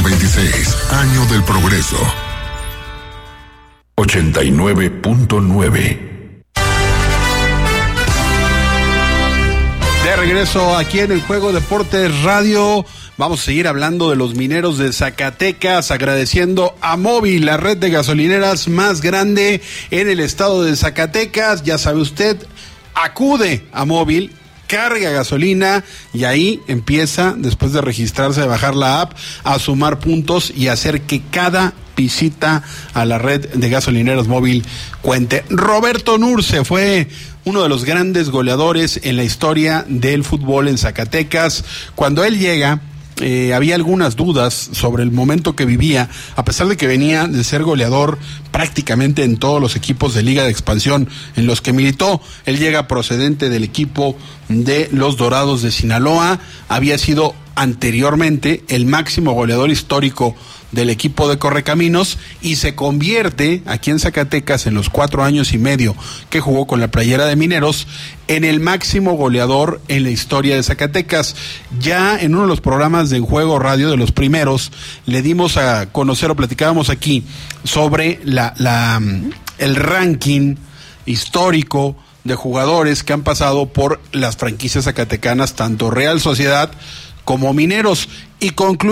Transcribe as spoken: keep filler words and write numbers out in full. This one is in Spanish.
mil veintiséis, año del progreso. ochenta y nueve punto nueve. De regreso aquí en el Juego Deportes Radio, vamos a seguir hablando de los mineros de Zacatecas, agradeciendo a Móvil, la red de gasolineras más grande en el estado de Zacatecas. Ya sabe usted, acude a Móvil, carga gasolina y ahí empieza, después de registrarse, de bajar la app, a sumar puntos y hacer que cada visita a la red de gasolineras Móvil cuente. Roberto Nurce fue uno de los grandes goleadores en la historia del fútbol en Zacatecas. Cuando él llega, eh, había algunas dudas sobre el momento que vivía, a pesar de que venía de ser goleador prácticamente en todos los equipos de Liga de Expansión en los que militó. Él llega procedente del equipo de los Dorados de Sinaloa, había sido anteriormente el máximo goleador histórico del equipo de Correcaminos y se convierte aquí en Zacatecas, en los cuatro años y medio que jugó con la playera de Mineros, en el máximo goleador en la historia de Zacatecas. Ya en uno de los programas de En Juego Radio, de los primeros, le dimos a conocer o platicábamos aquí sobre la, la el ranking histórico de jugadores que han pasado por las franquicias zacatecanas, tanto Real Sociedad como Mineros, y concluye